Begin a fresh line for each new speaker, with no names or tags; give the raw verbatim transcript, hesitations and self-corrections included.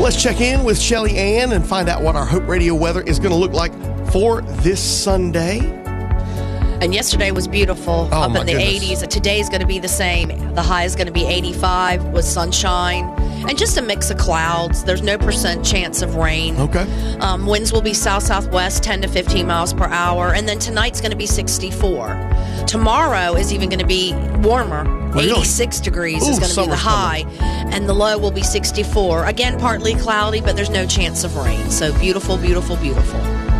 Let's check in with Shelly Ann and find out what our Hope Radio weather is going to look like for this Sunday.
And yesterday was beautiful,
oh,
up in the
goodness.
eighties. Today's going to be the same. The high is going to be eighty-five with sunshine and just a mix of clouds. There's no percent chance of rain.
Okay.
Um, winds will be south-southwest, ten to fifteen miles per hour. And then tonight's going to be sixty-four. Tomorrow is even going to be warmer.
Really?
eighty-six degrees
Ooh,
is going to be the
summer's
high. And the low will be sixty-four. Again, partly cloudy, but there's no chance of rain. So beautiful, beautiful, beautiful.